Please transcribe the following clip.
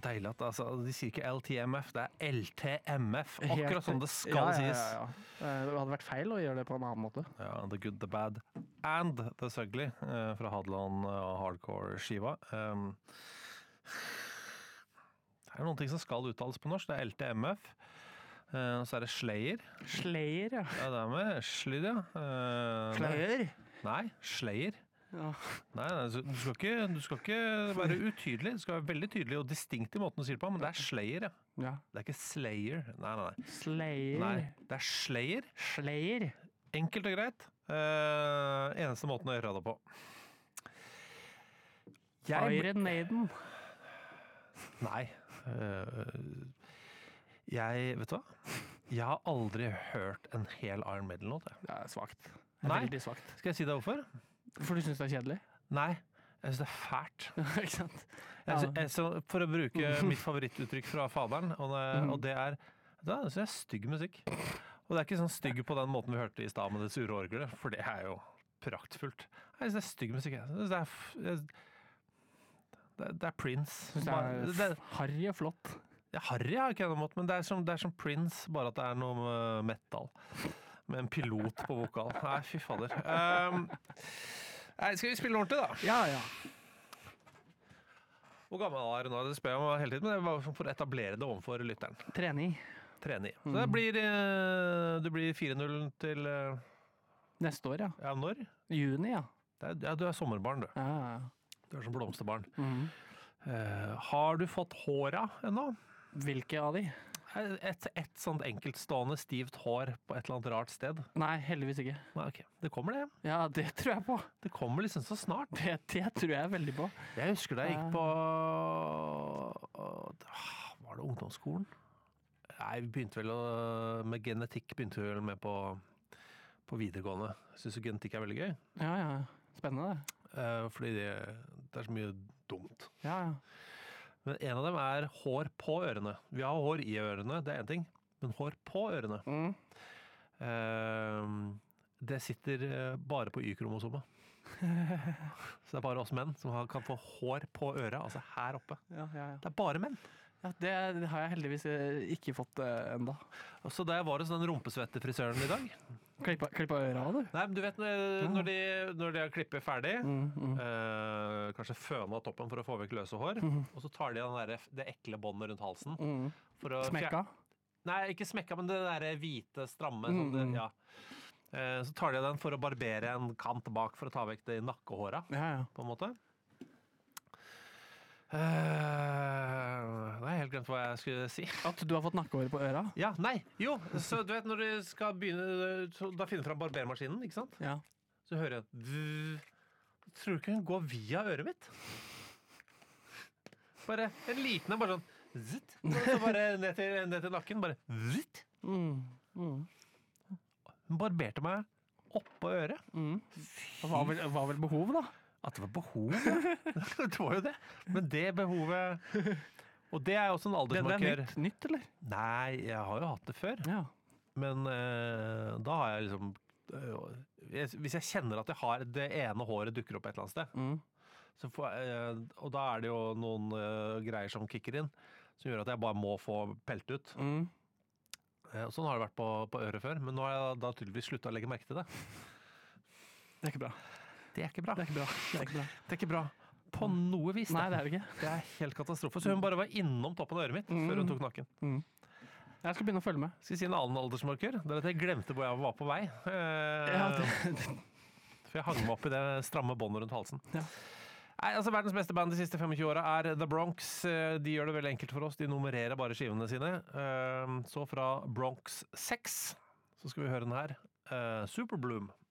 deilig at de sier ikke LTMF, det er LTMF. Akkurat som det skal sies. Det hadde vært feil å gjøre det på en annen måte. Ja, The Good, The Bad and The Ugly fra Hadeland Hardcore-skiva. Det er noen ting som skal uttales på norsk. Det er LTMF. Og så er det Slayer. Slayer, ja. Ja, det er med Slyd, ja. Slayer? Nei, Slayer. Ja. Nei, du skal ikke være utydelig. Du skal være veldig tydelig og distinkt i måten du sier det på, men det er Slayer, ja. Ja. Det er ikke Slayer. Nei. Slayer? Nei, det er Slayer. Slayer? Enkelt og greit. Eneste måten å gjøre det på. Iron Maiden? Nei. Vet du hva? Jeg har aldri hørt en hel Iron Maiden-låt. Det er svagt. Nei. Veldig svagt. Skal jeg si deg hvorfor? For du synes det er kjedelig? Nei, jeg synes det er fælt. Ikke sant? For å bruke mitt favorittuttrykk fra faderen, og det er stygg musikk. Og det er ikke sånn stygg på den måten vi hørte i stad med det sure orgelet, for det er jo praktfullt. Jeg synes det er stygg musikk. Det er Prince. Det er harry og flott. Ja, harry har jeg ikke noe måte, men det er som Prince, bare at det er noe metal. Med en pilot på vokal. Nei, fy fader. Skal vi spille ordentlig, da? Ja. Hvor gammel er du nå? Det spør jeg om hele tiden, men det var for å etablere det overfor lytteren. 3-9. Så det blir 4-0 til Neste år, ja. Ja, når? Juni, ja. Du er sommerbarn, du. Ja. Du er som blomsterbarn. Har du fått håra ennå? Hvilke av de? Et sånt enkeltstående stivt hår på et eller annet rart sted. Nei, heldigvis ikke. Nei, ok. Det kommer det. Ja, det tror jeg på. Det kommer liksom så snart. Det tror jeg veldig på. Jeg husker da jeg gikk på var det ungdomsskolen? Nei, vi begynte vel med genetikk begynte vi vel med på videregående. Jeg synes jo genetikk er veldig gøy. Ja. Spennende det. Fordi det er så mye dumt. Ja. Men en av dem er hår på ørene. Vi har hår i ørene, det er en ting. Men hår på ørene. Det sitter bare på Y-kromosomet. Så det er bare oss menn som kan få hår på øret, altså her oppe. Ja. Det er bare menn. Ja, det har jeg heldigvis ikke fått enda. Så da jeg var hos den rumpesvettefrisøren i dag. Klippa øra, du? Nei, men du vet når de har klippet ferdig, kanskje føna toppen for å få vekk løse hår, og så tar de det ekle båndet rundt halsen. For å smekka? Nei, ikke smekka, men det der hvite, stramme. Ja. Så tar de den for å barbere en kant bak for å ta vekk det nakkehåra, på en måte. Nå har jeg helt glemt hva jeg skulle si. At du har fått nakkehår på øra? Ja, nei, jo. Så du vet når du skal begynne, da finner du fram barbermaskinen, ikke sant? Ja. Så hører jeg tror du ikke den går via øret mitt? Bare en liten, bare sånn zitt, og så bare ned til nakken, bare zitt. Hun barberte meg oppå øret. Det var vel behov, da? At det var behov, ja. Det var jo det. Men det behovet... Og det er også en aldersmarker. Det er nytt, eller? Nei, jeg har jo hatt det før. Ja. Men da har jeg liksom... Hvis jeg kjenner at jeg har det ene håret dukker opp et eller annet sted, og da er det jo noen greier som kicker inn, som gjør at jeg bare må få pelt ut. Sånn har det vært på øret før, men nå har jeg da tydeligvis sluttet å legge merke til det. Det er ikke bra. Det er ikke bra. På noe vis. Nei, det er det ikke. Det er helt katastrofe. Så hun bare var innom toppen av øret mitt før hun tok nakken. Jeg skal begynne å følge med. Skal jeg si en annen aldersmarker? Det er at jeg glemte hvor jeg var på vei. For jeg hang meg opp i det stramme båndet rundt halsen. Ja. Nei, altså verdens beste band de siste 25 årene er The Bronx. De gjør det veldig enkelt for oss. De nummererer bare skivene sine. Så fra Bronx 6 så skal vi høre den her. Superbloom.